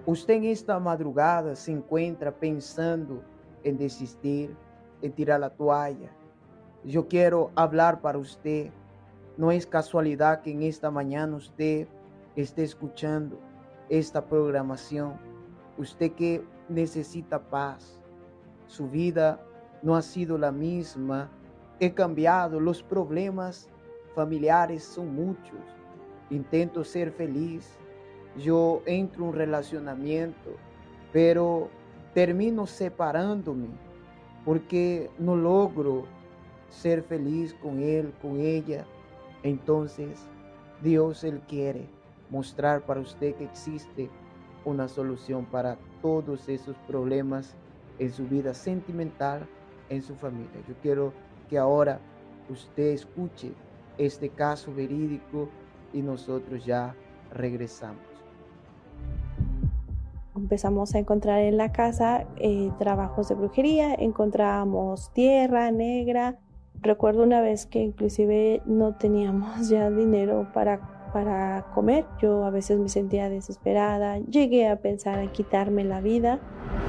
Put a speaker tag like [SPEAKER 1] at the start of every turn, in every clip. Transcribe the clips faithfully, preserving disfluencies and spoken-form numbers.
[SPEAKER 1] Usted en esta madrugada se encuentra pensando en desistir, en tirar la toalla. Yo quiero hablar para usted. No es casualidad que en esta mañana usted esté escuchando esta programación. Usted que necesita paz. Su vida no ha sido la misma. He cambiado. Los problemas familiares son muchos. Intento ser feliz. Yo entro en un relacionamiento, pero termino separándome porque no logro ser feliz con él, con ella. Entonces, Dios, Él quiere mostrar para usted que existe una solución para todos esos problemas en su vida sentimental, en su familia. Yo quiero que ahora usted escuche este caso verídico y nosotros ya regresamos.
[SPEAKER 2] Empezamos a encontrar en la casa eh, trabajos de brujería, encontrábamos tierra negra. Recuerdo una vez que inclusive no teníamos ya dinero para, para comer. Yo a veces me sentía desesperada, llegué a pensar en quitarme la vida.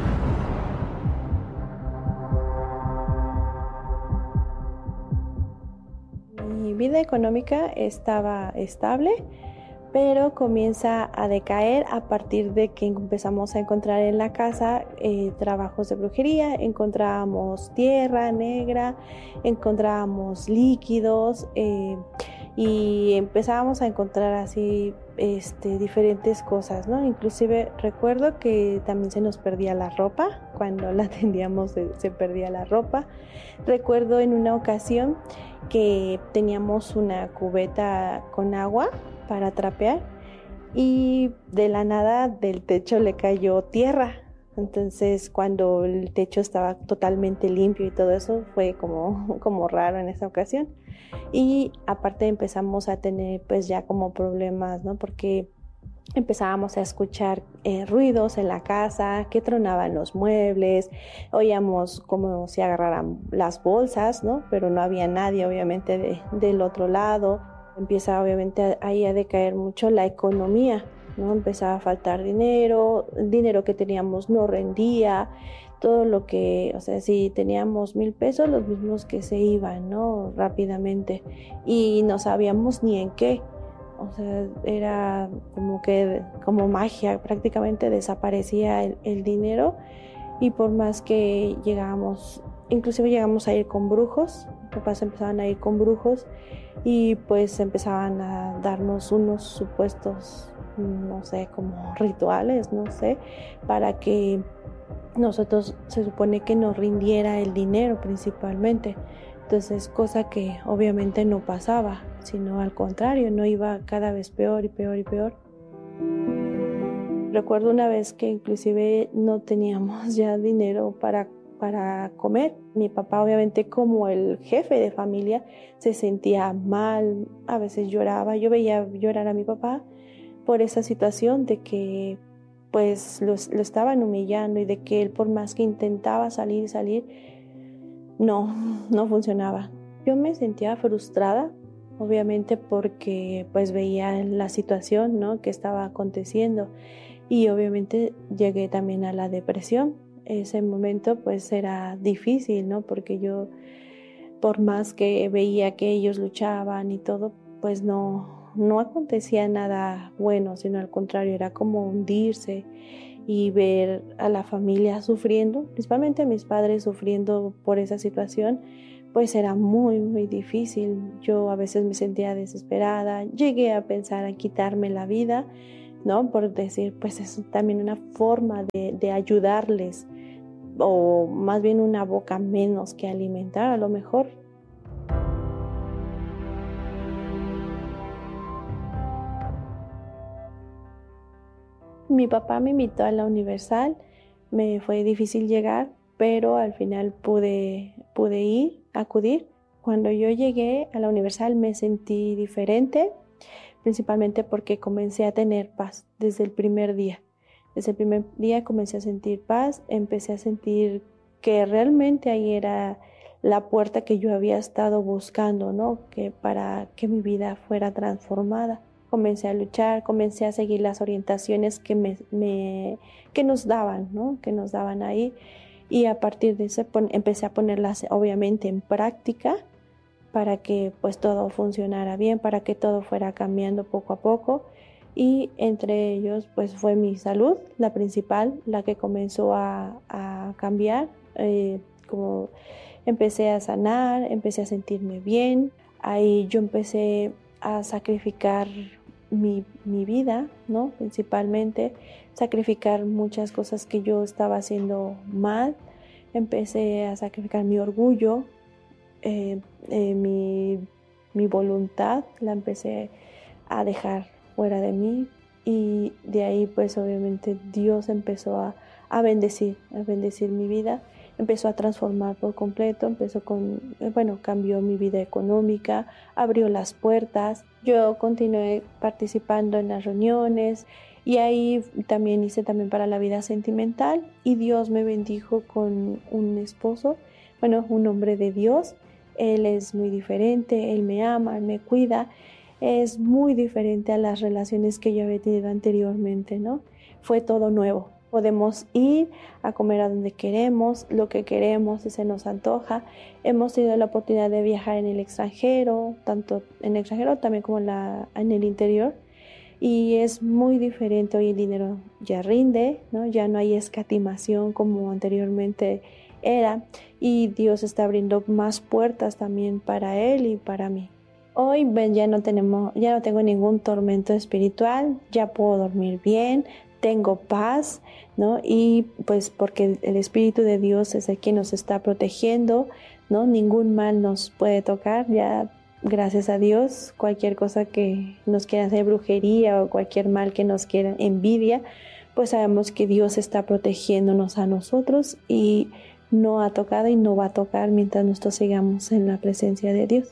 [SPEAKER 2] Mi vida económica estaba estable, pero comienza a decaer a partir de que empezamos a encontrar en la casa eh, trabajos de brujería, encontrábamos tierra negra, encontrábamos líquidos eh, y empezábamos a encontrar así este, diferentes cosas, ¿no? Inclusive recuerdo que también se nos perdía la ropa, cuando la tendíamos se, se perdía la ropa. Recuerdo en una ocasión que teníamos una cubeta con agua para trapear y de la nada del techo le cayó tierra. Entonces cuando el techo estaba totalmente limpio y todo eso fue como, como raro en esa ocasión. Y aparte empezamos a tener pues ya como problemas, ¿no? Porque empezábamos a escuchar eh, ruidos en la casa, que tronaban los muebles, oíamos como si agarraran las bolsas, ¿no? Pero no había nadie obviamente de, del otro lado. Empieza obviamente ahí a decaer mucho la economía, ¿no? Empezaba a faltar dinero, el dinero que teníamos no rendía, todo lo que, o sea, si teníamos mil pesos, los mismos que se iban, ¿no? Rápidamente, y no sabíamos ni en qué, o sea, era como que, como magia, prácticamente desaparecía el, el dinero, y por más que llegábamos, inclusive llegamos a ir con brujos, mis papás empezaban a ir con brujos, y pues empezaban a darnos unos supuestos, no sé, como rituales, no sé, para que nosotros se supone que nos rindiera el dinero principalmente. Entonces, cosa que obviamente no pasaba, sino al contrario, no iba cada vez peor y peor y peor. Recuerdo una vez que inclusive no teníamos ya dinero para para comer. Mi papá, obviamente, como el jefe de familia, se sentía mal, a veces lloraba. Yo veía llorar a mi papá por esa situación de que pues lo, lo estaban humillando y de que él, por más que intentaba salir, salir, no, no funcionaba. Yo me sentía frustrada, obviamente, porque pues veía la situación, ¿no?, que estaba aconteciendo, y obviamente llegué también a la depresión. Ese momento pues era difícil, ¿no? Porque yo, por más que veía que ellos luchaban y todo, pues no, no acontecía nada bueno, sino al contrario, era como hundirse y ver a la familia sufriendo, principalmente a mis padres sufriendo por esa situación, pues era muy, muy difícil. Yo a veces me sentía desesperada, llegué a pensar en quitarme la vida, ¿no? Por decir, pues es también una forma de, de ayudarles, o más bien una boca menos que alimentar a lo mejor. Mi papá me invitó a la Universal, me fue difícil llegar, pero al final pude, pude ir, acudir. Cuando yo llegué a la Universal me sentí diferente, principalmente porque comencé a tener paz desde el primer día. Desde el primer día comencé a sentir paz, empecé a sentir que realmente ahí era la puerta que yo había estado buscando, ¿no? Que para que mi vida fuera transformada. comencé a luchar, comencé a seguir las orientaciones que, me, me, que nos daban, ¿no? Que nos daban ahí. Y a partir de eso pon, empecé a ponerlas obviamente en práctica para que pues todo funcionara bien, para que todo fuera cambiando poco a poco. Y entre ellos pues fue mi salud, la principal, la que comenzó a, a cambiar. Eh, como empecé a sanar, empecé a sentirme bien. Ahí yo empecé a sacrificar mi, mi vida, ¿no? Principalmente sacrificar muchas cosas que yo estaba haciendo mal. Empecé a sacrificar mi orgullo, eh, eh, mi, mi voluntad, la empecé a dejar fuera de mí, y de ahí pues obviamente Dios empezó a, a bendecir, a bendecir mi vida, empezó a transformar por completo, empezó con, bueno, cambió mi vida económica, abrió las puertas. Yo continué participando en las reuniones y ahí también hice también para la vida sentimental, y Dios me bendijo con un esposo, bueno, un hombre de Dios. Él es muy diferente, él me ama, él me cuida. Es muy diferente a las relaciones que yo había tenido anteriormente, ¿no? Fue todo nuevo. Podemos ir a comer a donde queremos, lo que queremos, si se nos antoja. Hemos tenido la oportunidad de viajar en el extranjero, tanto en el extranjero también como en, la, en el interior. Y es muy diferente. Hoy el dinero ya rinde, ¿no? Ya no hay escatimación como anteriormente era. Y Dios está abriendo más puertas también para él y para mí. Hoy ven, ya no tenemos, ya no tengo ningún tormento espiritual, ya puedo dormir bien, tengo paz, ¿no? Y pues porque el Espíritu de Dios es el que nos está protegiendo, ¿no? Ningún mal nos puede tocar, ya gracias a Dios. Cualquier cosa que nos quiera hacer brujería o cualquier mal que nos quiera, envidia, pues sabemos que Dios está protegiéndonos a nosotros y no ha tocado y no va a tocar mientras nosotros sigamos en la presencia de Dios.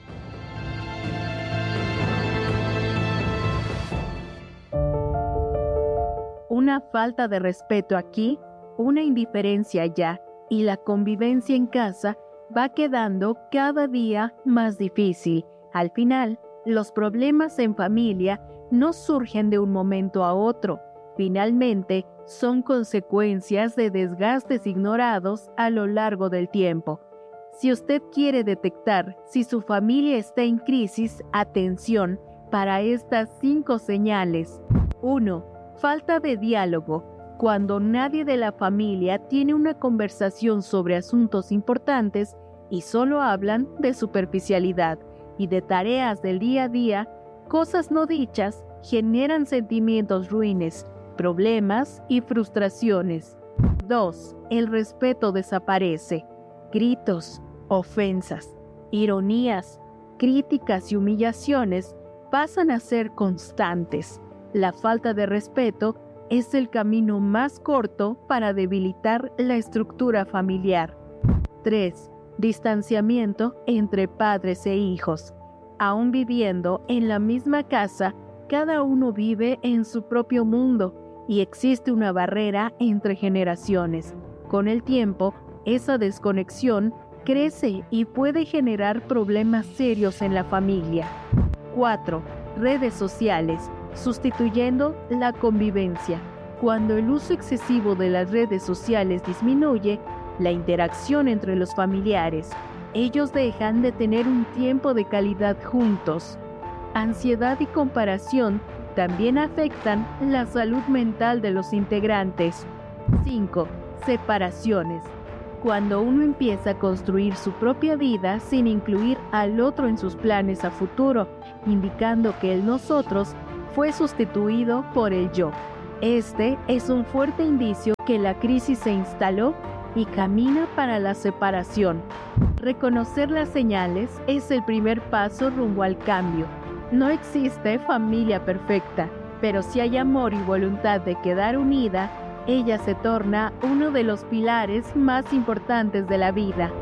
[SPEAKER 3] Una falta de respeto aquí, una indiferencia allá, y la convivencia en casa va quedando cada día más difícil. Al final, los problemas en familia no surgen de un momento a otro. Finalmente, son consecuencias de desgastes ignorados a lo largo del tiempo. Si usted quiere detectar si su familia está en crisis, atención para estas cinco señales. uno. Falta de diálogo. Cuando nadie de la familia tiene una conversación sobre asuntos importantes y solo hablan de superficialidad y de tareas del día a día, cosas no dichas generan sentimientos ruines, problemas y frustraciones. dos. El respeto desaparece. Gritos, ofensas, ironías, críticas y humillaciones pasan a ser constantes. La falta de respeto es el camino más corto para debilitar la estructura familiar. tres. Distanciamiento entre padres e hijos. Aún viviendo en la misma casa, cada uno vive en su propio mundo y existe una barrera entre generaciones. Con el tiempo, esa desconexión crece y puede generar problemas serios en la familia. cuatro. Redes sociales. Sustituyendo la convivencia. Cuando el uso excesivo de las redes sociales disminuye la interacción entre los familiares, ellos dejan de tener un tiempo de calidad juntos. Ansiedad y comparación también afectan la salud mental de los integrantes. cinco. Separaciones. Cuando uno empieza a construir su propia vida sin incluir al otro en sus planes a futuro, indicando que el nosotros fue sustituido por el yo. Este es un fuerte indicio que la crisis se instaló y camina para la separación. Reconocer las señales es el primer paso rumbo al cambio. No existe familia perfecta, pero si hay amor y voluntad de quedar unida, ella se torna uno de los pilares más importantes de la vida.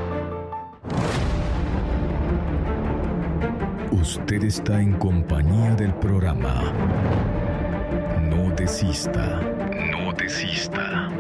[SPEAKER 4] Usted está en compañía del programa No Desista, No Desista.